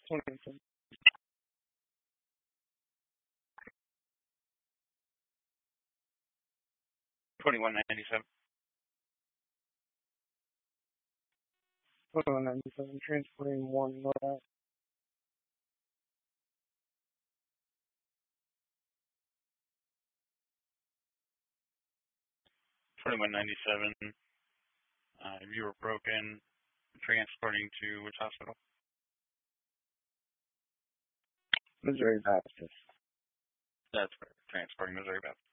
27. 2197. 2197, transporting 1 north. 2197. You were broken. Transporting to which hospital? Missouri Baptist. That's right. Transporting Missouri Baptist.